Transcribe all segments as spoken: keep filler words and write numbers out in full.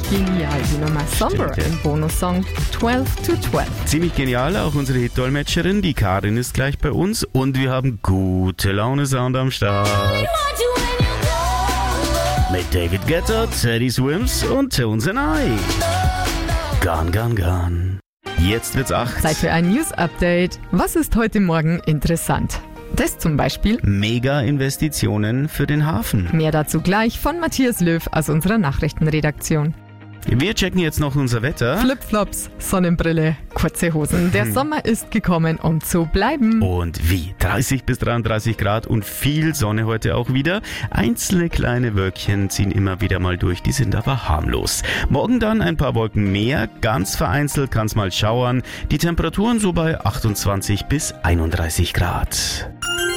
genial, die Nummer Somber Stimmt, ja. im Bonussong zwölf to zwölf. Ziemlich genial, auch unsere Hit-Dolmetscherin, die Karin ist gleich bei uns und wir haben gute Laune-Sound am Start. Mit David Guetta, Teddy Swims und Tones and I. Gone, gone, gone. Jetzt wird's acht. Zeit für ein News-Update. Was ist heute Morgen interessant? Das zum Beispiel. Mega-Investitionen für den Hafen. Mehr dazu gleich von Matthias Löw aus unserer Nachrichtenredaktion. Wir checken jetzt noch unser Wetter. Flipflops, Sonnenbrille, kurze Hosen. Der Sommer ist gekommen, um zu bleiben. Und wie? dreißig bis dreiunddreißig Grad und viel Sonne heute auch wieder. Einzelne kleine Wölkchen ziehen immer wieder mal durch, die sind aber harmlos. Morgen dann ein paar Wolken mehr, ganz vereinzelt kann es mal schauern. Die Temperaturen so bei achtundzwanzig bis einunddreißig Grad.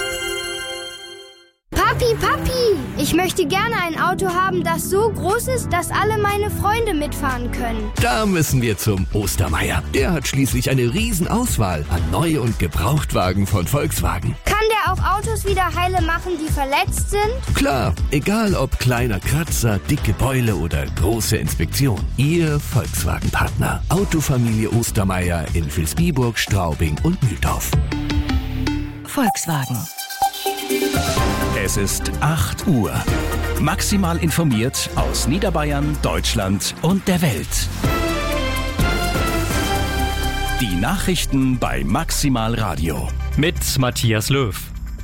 Papi, Papi, ich möchte gerne ein Auto haben, das so groß ist, dass alle meine Freunde mitfahren können. Da müssen wir zum Ostermeier. Der hat schließlich eine Riesenauswahl an Neu- und Gebrauchtwagen von Volkswagen. Kann der auch Autos wieder heile machen, die verletzt sind? Klar, egal ob kleiner Kratzer, dicke Beule oder große Inspektion. Ihr Volkswagen-Partner. Autofamilie Ostermeier in Vilsbiburg, Straubing und Mühldorf. Volkswagen. Es ist acht Uhr. Maximal informiert aus Niederbayern, Deutschland und der Welt. Die Nachrichten bei Maximal Radio. Mit Matthias Löw.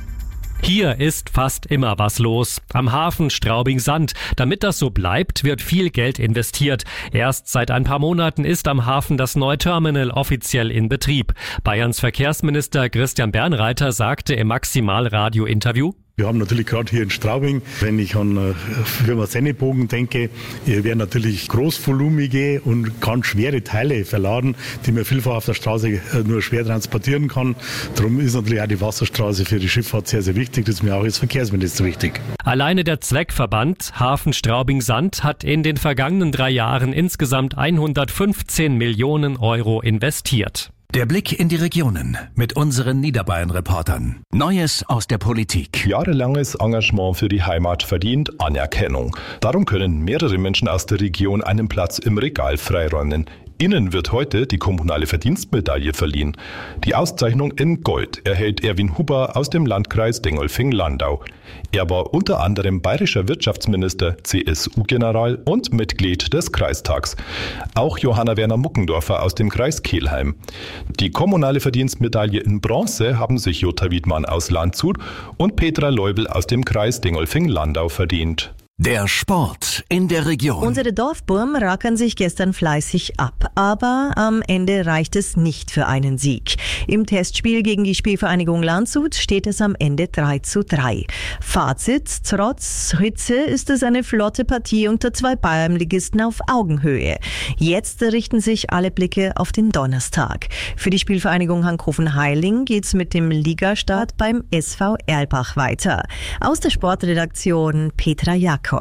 Hier ist fast immer was los. Am Hafen Straubing-Sand. Damit das so bleibt, wird viel Geld investiert. Erst seit ein paar Monaten ist am Hafen das neue Terminal offiziell in Betrieb. Bayerns Verkehrsminister Christian Bernreiter sagte im Maximal-Radio-Interview: Wir haben natürlich gerade hier in Straubing, wenn ich an äh, Firma Sennebogen denke, äh, werden natürlich großvolumige und ganz schwere Teile verladen, die man vielfach auf der Straße äh, nur schwer transportieren kann. Darum ist natürlich auch die Wasserstraße für die Schifffahrt sehr, sehr wichtig. Das ist mir auch als Verkehrsminister wichtig. Alleine der Zweckverband Hafen Straubing-Sand hat in den vergangenen drei Jahren insgesamt hundertfünfzehn Millionen Euro investiert. Der Blick in die Regionen mit unseren Niederbayern-Reportern. Neues aus der Politik. Jahrelanges Engagement für die Heimat verdient Anerkennung. Darum können mehrere Menschen aus der Region einen Platz im Regal freiräumen. Ihnen wird heute die kommunale Verdienstmedaille verliehen. Die Auszeichnung in Gold erhält Erwin Huber aus dem Landkreis Dingolfing-Landau. Er war unter anderem bayerischer Wirtschaftsminister, C S U-General und Mitglied des Kreistags. Auch Johanna Werner Muckendorfer aus dem Kreis Kelheim. Die kommunale Verdienstmedaille in Bronze haben sich Jutta Wiedmann aus Landshut und Petra Leubel aus dem Kreis Dingolfing-Landau verdient. Der Sport in der Region. Unsere Dorfburm rackern sich gestern fleißig ab, aber am Ende reicht es nicht für einen Sieg. Im Testspiel gegen die Spielvereinigung Landshut steht es am Ende drei zu drei. Fazit: Trotz Hitze ist es eine flotte Partie unter zwei Bayernligisten auf Augenhöhe. Jetzt richten sich alle Blicke auf den Donnerstag. Für die Spielvereinigung Hankhofen-Heiling geht's mit dem Ligastart beim S V Erlbach weiter. Aus der Sportredaktion Petra Jakob.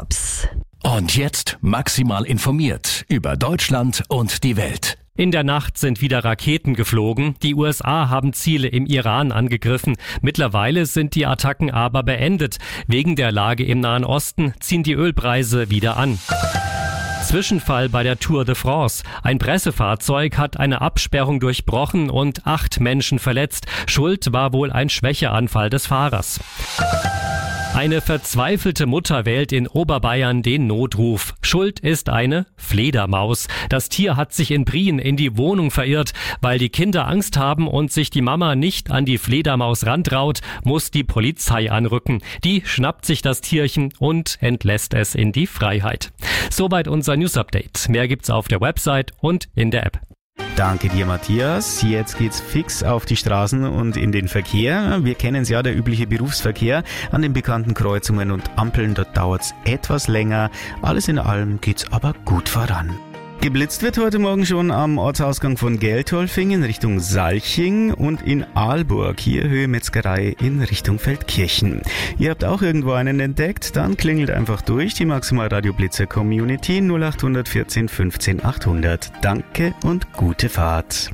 Und jetzt maximal informiert über Deutschland und die Welt. In der Nacht sind wieder Raketen geflogen. Die U S A haben Ziele im Iran angegriffen. Mittlerweile sind die Attacken aber beendet. Wegen der Lage im Nahen Osten ziehen die Ölpreise wieder an. Zwischenfall bei der Tour de France. Ein Pressefahrzeug hat eine Absperrung durchbrochen und acht Menschen verletzt. Schuld war wohl ein Schwächeanfall des Fahrers. Eine verzweifelte Mutter wählt in Oberbayern den Notruf. Schuld ist eine Fledermaus. Das Tier hat sich in Prien in die Wohnung verirrt. Weil die Kinder Angst haben und sich die Mama nicht an die Fledermaus rantraut, muss die Polizei anrücken. Die schnappt sich das Tierchen und entlässt es in die Freiheit. Soweit unser News-Update. Mehr gibt's auf der Website und in der App. Danke dir, Matthias. Jetzt geht's fix auf die Straßen und in den Verkehr. Wir kennen es ja, der übliche Berufsverkehr an den bekannten Kreuzungen und Ampeln. Dort dauert's etwas länger. Alles in allem geht's aber gut voran. Geblitzt wird heute Morgen schon am Ortsausgang von Geltolfing in Richtung Salching und in Aalburg, hier Höhe Metzgerei in Richtung Feldkirchen. Ihr habt auch irgendwo einen entdeckt? Dann klingelt einfach durch die Maximal Radio Blitzer Community null acht vierzehn fünfzehn achthundert. Danke und gute Fahrt.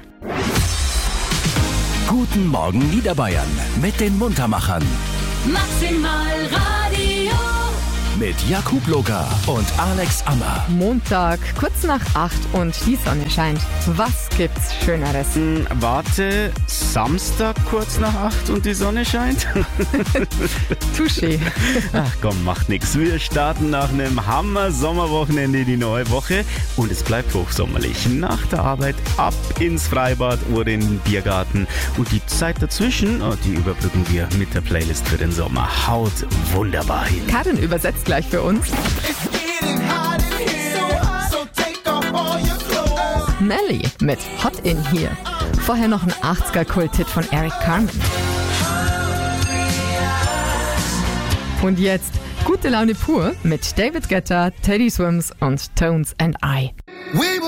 Guten Morgen Niederbayern mit den Muntermachern. Maximal Radio. mit Jakub Loga und Alex Ammer. Montag, kurz nach acht und die Sonne scheint. Was gibt's Schöneres? Hm, warte, Samstag kurz nach acht und die Sonne scheint? Touché. Ach komm, macht nix. Wir starten nach einem Hammer-Sommerwochenende in die neue Woche und es bleibt hochsommerlich. Nach der Arbeit ab ins Freibad oder in den Biergarten und die Zeit dazwischen, oh, die überbrücken wir mit der Playlist für den Sommer. Haut wunderbar hin. Karin übersetzt gleich für uns. Nelly mit Hot in Here. Vorher noch ein achtziger-Kult-Hit von Eric Carmen. Und jetzt gute Laune pur mit David Guetta, Teddy Swims und Tones and I.